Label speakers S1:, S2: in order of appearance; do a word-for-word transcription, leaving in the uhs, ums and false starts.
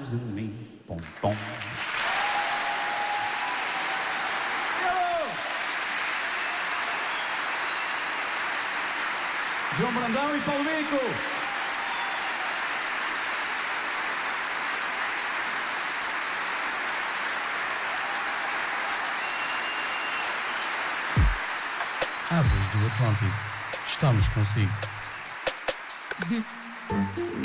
S1: lives in me. Pom, pom. João Brandão e Paulo Mico.
S2: Asas do Atlântico, estamos consigo.